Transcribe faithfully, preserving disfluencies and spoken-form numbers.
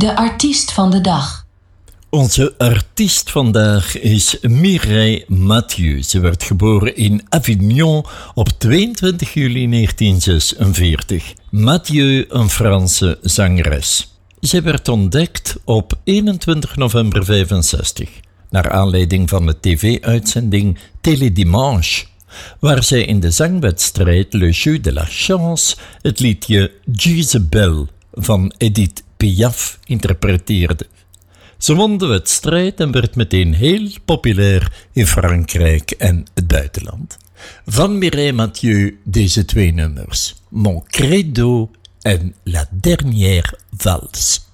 De artiest van de dag. Onze artiest vandaag is Mireille Mathieu. Ze werd geboren in Avignon op tweeëntwintig juli negentien zesenveertig. Mathieu, een Franse zangeres. Ze werd ontdekt op eenentwintig november vijfenzestig, naar aanleiding van de tv-uitzending Télédimanche, waar zij in de zangwedstrijd Le Jeu de la Chance het liedje Jezebel van Edith Piaf interpreteerde. Ze won de wedstrijd en werd meteen heel populair in Frankrijk en het buitenland. Van Mireille Mathieu deze twee nummers, Mon Credo en La Dernière Valse.